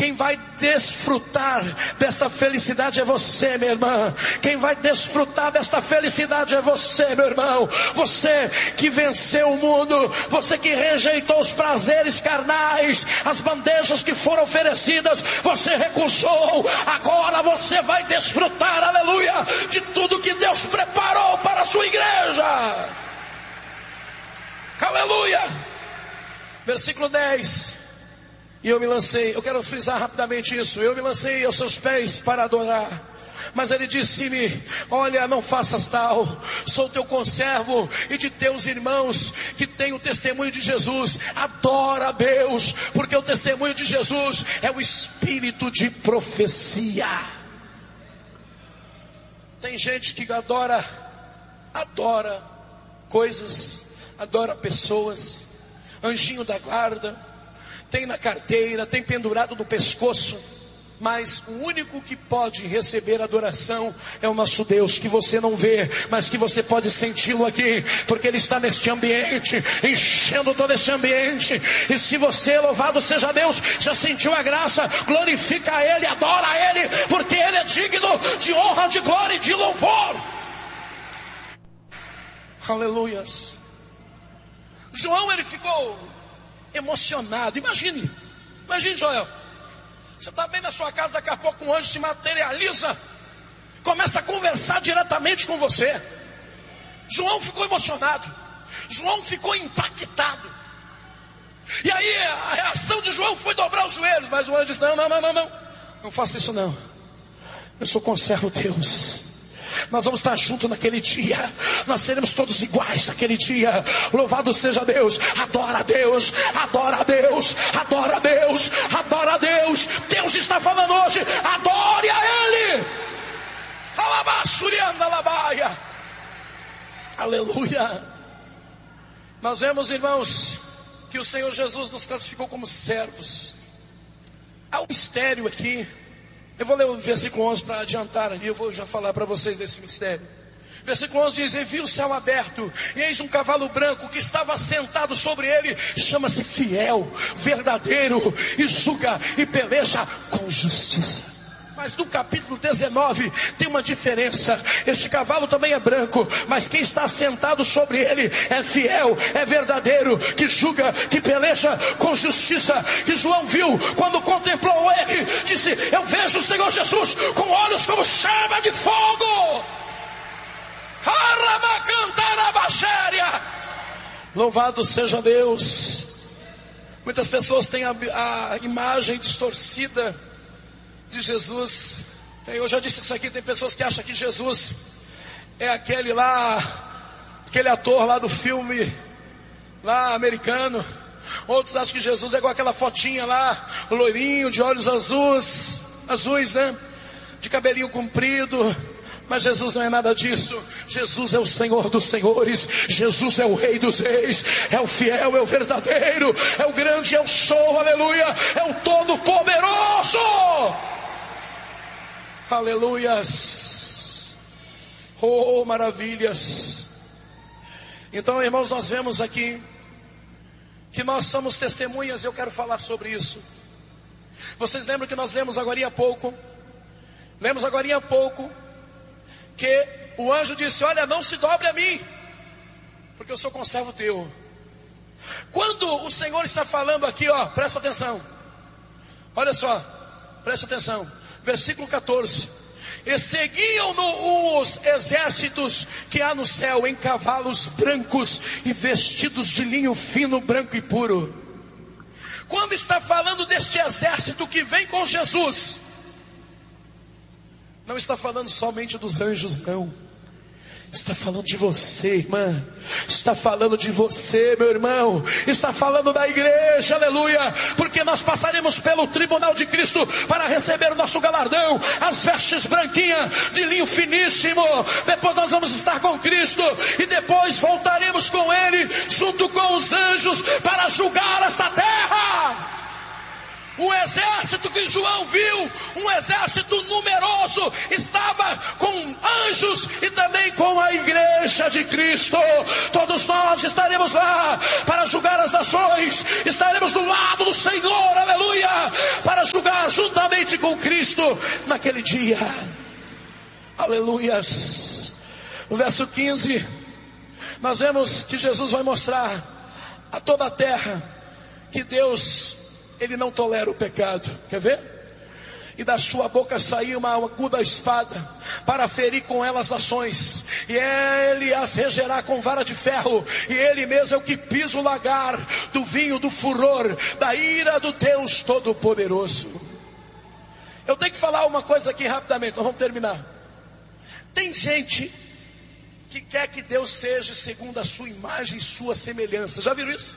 Quem vai desfrutar dessa felicidade é você, minha irmã. Quem vai desfrutar dessa felicidade é você, meu irmão. Você que venceu o mundo, você que rejeitou os prazeres carnais, as bandejas que foram oferecidas, você recusou. Agora você vai desfrutar, aleluia, de tudo que Deus preparou para a sua igreja. Aleluia. Versículo 10. E eu me lancei, eu quero frisar rapidamente isso. Eu me lancei aos seus pés para adorar. Mas ele disse-me: olha, não faças tal. Sou teu conservo e de teus irmãos que têm o testemunho de Jesus. Adora a Deus, porque o testemunho de Jesus é o espírito de profecia. Tem gente que adora coisas, adora pessoas, anjinho da guarda, tem na carteira, tem pendurado no pescoço, mas o único que pode receber adoração é o nosso Deus, que você não vê, mas que você pode senti-lo aqui, porque Ele está neste ambiente, enchendo todo este ambiente. E se você, louvado seja Deus, já sentiu a graça, glorifica a Ele, adora a Ele, porque Ele é digno de honra, de glória e de louvor. Aleluias. João, ele ficou emocionado. Imagine Joel, você está bem na sua casa, daqui a pouco um anjo se materializa, começa a conversar diretamente com você. João ficou emocionado, João ficou impactado. E aí a reação de João foi dobrar os joelhos, mas o anjo disse: não faça isso não, eu sou conservo Deus. Nós vamos estar juntos naquele dia, nós seremos todos iguais naquele dia. Louvado seja Deus. Adora a Deus, adora a Deus, adora a Deus, adora a Deus. Deus está falando hoje: adore a Ele. Alabaçurianda labaia. Aleluia. Nós vemos, irmãos, que o Senhor Jesus nos classificou como servos. Há um mistério aqui. Eu vou ler o versículo 11 para adiantar ali. Eu vou já falar para vocês desse mistério. Versículo 11 diz: e vi o céu aberto, e eis um cavalo branco que estava sentado sobre ele. Chama-se Fiel, Verdadeiro, e julga e peleja com justiça. Mas no capítulo 19 tem uma diferença. Este cavalo também é branco, mas quem está sentado sobre ele é fiel, é verdadeiro, que julga, que peleja com justiça. Que João viu quando contemplou ele, disse: eu vejo o Senhor Jesus com olhos como chama de fogo. Louvado seja Deus. Muitas pessoas têm a imagem distorcida de Jesus. Eu já disse isso aqui, tem pessoas que acham que Jesus é aquele ator lá do filme lá americano. Outros acham que Jesus é igual aquela fotinha lá, loirinho, de olhos azuis, né? De cabelinho comprido. Mas Jesus não é nada disso. Jesus é o Senhor dos senhores, Jesus é o Rei dos reis, é o fiel, é o verdadeiro, é o grande, é o sou, aleluia, é o todo poderoso. Aleluias. Oh, maravilhas. Então, irmãos, nós vemos aqui que nós somos testemunhas. Eu quero falar sobre isso. Vocês lembram que nós lemos agora há pouco? Que o anjo disse: olha, não se dobre a mim, porque eu sou conservo teu. Quando o Senhor está falando aqui, presta atenção. Olha só, presta atenção. Versículo 14: e seguiam-no os exércitos que há no céu em cavalos brancos e vestidos de linho fino, branco e puro. Quando está falando deste exército que vem com Jesus, não está falando somente dos anjos, não. Está falando de você, irmã. Está falando de você, meu irmão. Está falando da igreja, aleluia. Porque nós passaremos pelo tribunal de Cristo para receber o nosso galardão, as vestes branquinhas de linho finíssimo. Depois nós vamos estar com Cristo, e depois voltaremos com Ele, junto com os anjos, para julgar esta terra. O exército que João viu, um exército numeroso, estava com anjos e também com a igreja de Cristo. Todos nós estaremos lá para julgar as nações, estaremos do lado do Senhor, aleluia, para julgar juntamente com Cristo naquele dia. Aleluias. No verso 15, nós vemos que Jesus vai mostrar a toda a terra que Deus, Ele não tolera o pecado. Quer ver? E da sua boca saiu uma aguda espada, para ferir com ela as nações, e Ele as regerá com vara de ferro, e Ele mesmo é o que pisa o lagar do vinho do furor, da ira do Deus Todo-Poderoso. Eu tenho que falar uma coisa aqui rapidamente, nós vamos terminar. Tem gente que quer que Deus seja segundo a sua imagem e sua semelhança. Já viram isso?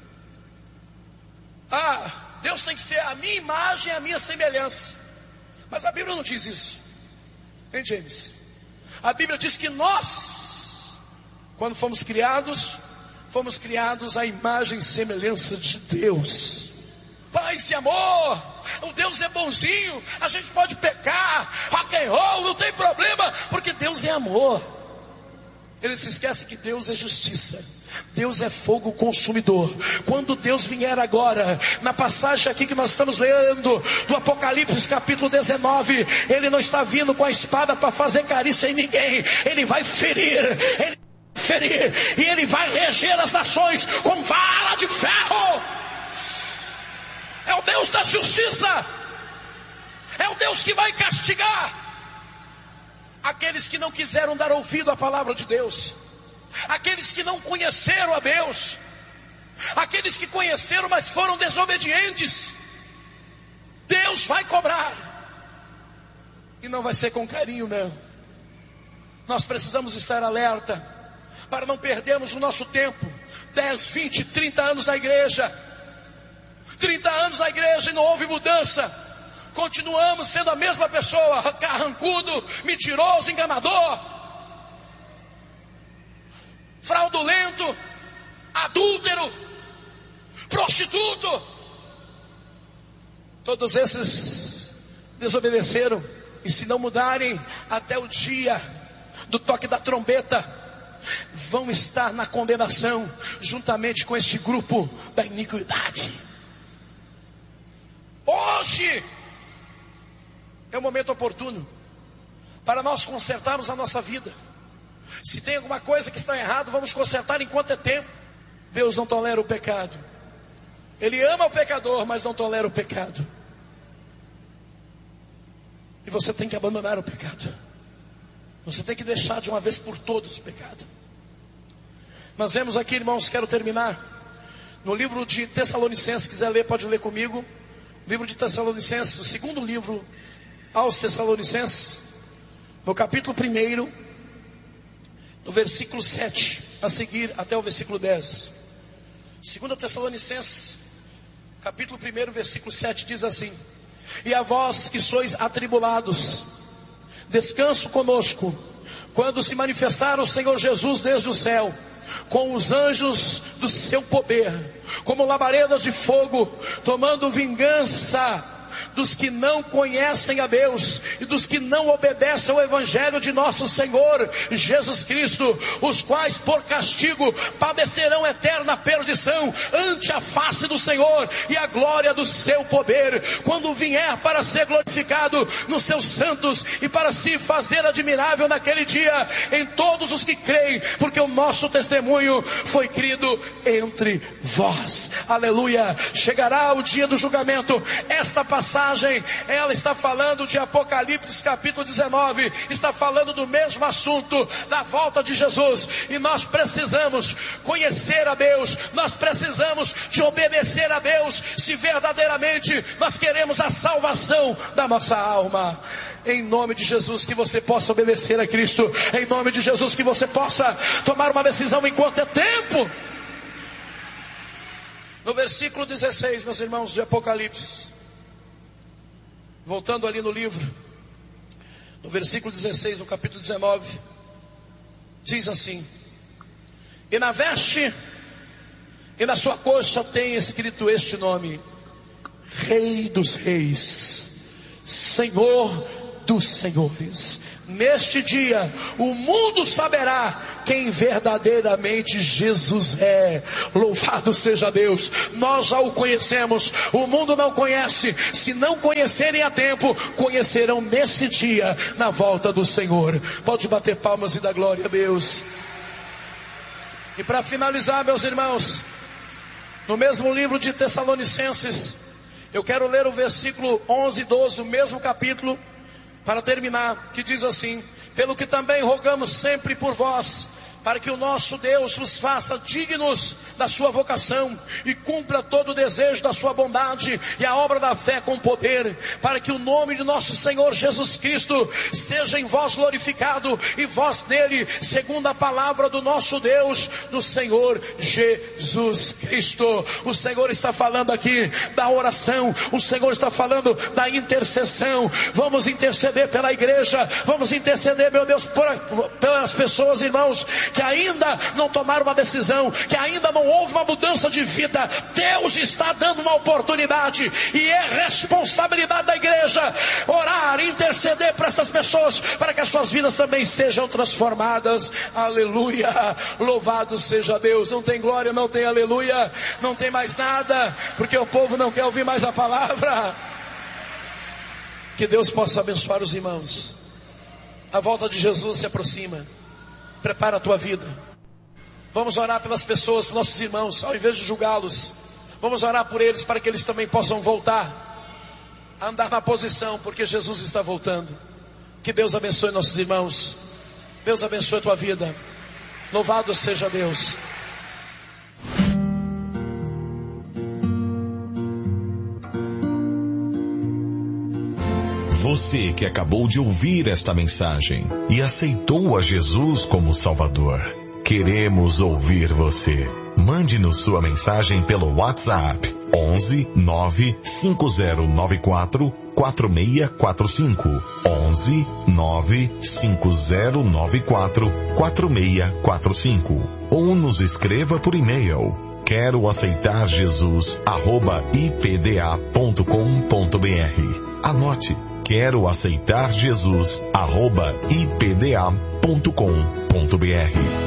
Deus tem que ser a minha imagem e a minha semelhança. Mas a Bíblia não diz isso. Hein, James? A Bíblia diz que nós, quando fomos criados à imagem e semelhança de Deus. Paz e amor. O Deus é bonzinho. A gente pode pecar, rock and roll, não tem problema, porque Deus é amor. Ele se esquece que Deus é justiça. Deus é fogo consumidor. Quando Deus vier agora, na passagem aqui que nós estamos lendo, do Apocalipse capítulo 19, Ele não está vindo com a espada para fazer carícia em ninguém. Ele vai ferir, e Ele vai reger as nações com vara de ferro. É o Deus da justiça. É o Deus que vai castigar aqueles que não quiseram dar ouvido à palavra de Deus, aqueles que não conheceram a Deus, aqueles que conheceram, mas foram desobedientes. Deus vai cobrar, e não vai ser com carinho, não. Nós precisamos estar alerta, para não perdermos o nosso tempo. 10, 20, 30 anos na igreja, 30 anos na igreja e não houve mudança. Continuamos sendo a mesma pessoa, carrancudo, mentiroso, enganador, fraudulento, adúltero, prostituto. Todos esses desobedeceram, e se não mudarem até o dia do toque da trombeta, vão estar na condenação, juntamente com este grupo da iniquidade. Hoje é o momento oportuno para nós consertarmos a nossa vida. Se tem alguma coisa que está errado, vamos consertar enquanto é tempo. Deus não tolera o pecado. Ele ama o pecador, mas não tolera o pecado. E você tem que abandonar o pecado. Você tem que deixar de uma vez por todas o pecado. Nós vemos aqui, irmãos, quero terminar, no livro de Tessalonicenses. Se quiser ler, pode ler comigo. Livro de Tessalonicenses, o segundo livro aos Tessalonicenses, no capítulo 1, no versículo 7, a seguir até o versículo 10. 2 Tessalonicenses, capítulo 1, versículo 7, diz assim: E a vós que sois atribulados, descanso conosco, quando se manifestar o Senhor Jesus desde o céu, com os anjos do seu poder, como labaredas de fogo, tomando vingança dos que não conhecem a Deus e dos que não obedecem ao Evangelho de nosso Senhor Jesus Cristo, os quais por castigo padecerão eterna perdição ante a face do Senhor e a glória do seu poder, quando vier para ser glorificado nos seus santos e para se fazer admirável naquele dia em todos os que creem, porque o nosso testemunho foi crido entre vós. Aleluia. Chegará o dia do julgamento. Esta passagem, ela está falando de Apocalipse capítulo 19, está falando do mesmo assunto, da volta de Jesus, e nós precisamos conhecer a Deus, nós precisamos de obedecer a Deus, se verdadeiramente nós queremos a salvação da nossa alma. Em nome de Jesus, que você possa obedecer a Cristo, em nome de Jesus, que você possa tomar uma decisão enquanto é tempo. No versículo 16, meus irmãos, de Apocalipse, voltando ali no livro, no versículo 16, no capítulo 19, diz assim: E na veste e na sua coxa tem escrito este nome: Rei dos Reis, Senhor dos senhores. Neste dia, o mundo saberá quem verdadeiramente Jesus é. Louvado seja Deus. Nós já o conhecemos, o mundo não conhece. Se não conhecerem a tempo, conhecerão nesse dia, na volta do Senhor. Pode bater palmas e dar glória a Deus. E para finalizar, meus irmãos, no mesmo livro de Tessalonicenses, eu quero ler o versículo 11 e 12 do mesmo capítulo, para terminar, que diz assim: pelo que também rogamos sempre por vós, para que o nosso Deus vos faça dignos da sua vocação e cumpra todo o desejo da sua bondade e a obra da fé com poder, para que o nome de nosso Senhor Jesus Cristo seja em vós glorificado e vós nele, segundo a palavra do nosso Deus, do Senhor Jesus Cristo. O Senhor está falando aqui da oração, o Senhor está falando da intercessão. Vamos interceder pela igreja, vamos interceder, meu Deus, pelas pessoas, irmãos, que ainda não tomaram uma decisão, que ainda não houve uma mudança de vida. Deus está dando uma oportunidade, e é responsabilidade da igreja orar, interceder para essas pessoas, para que as suas vidas também sejam transformadas. Aleluia, louvado seja Deus. Não tem glória, não tem aleluia, não tem mais nada, porque o povo não quer ouvir mais a palavra. Que Deus possa abençoar os irmãos. A volta de Jesus se aproxima. Prepara a tua vida. Vamos orar pelas pessoas, pelos nossos irmãos, ao invés de julgá-los. Vamos orar por eles, para que eles também possam voltar a andar na posição, porque Jesus está voltando. Que Deus abençoe nossos irmãos. Deus abençoe a tua vida. Louvado seja Deus. Você que acabou de ouvir esta mensagem e aceitou a Jesus como Salvador, queremos ouvir você. Mande-nos sua mensagem pelo WhatsApp 11 95094 4645, 11 95094 4645, ou nos escreva por e-mail quero aceitar Jesus @ipda.com.br. Anote, quero aceitar Jesus @ipda.com.br.